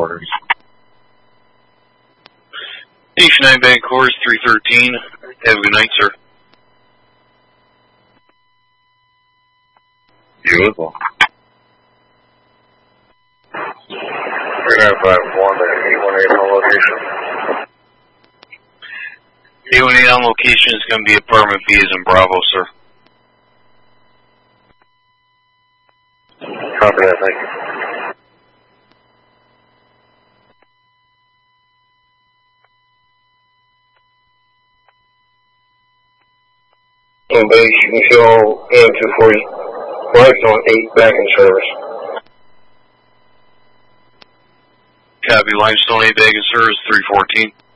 headquarters. Station 9 Bank Course 313. Have a good night, sir. You as well. 3951, 818 on location. 818 on location is going to be apartment B as in Bravo, sir. Copy that, thank you. On base, you can show AM240, Limestone 8 back in service. Copy, Limestone 8 back in service 314.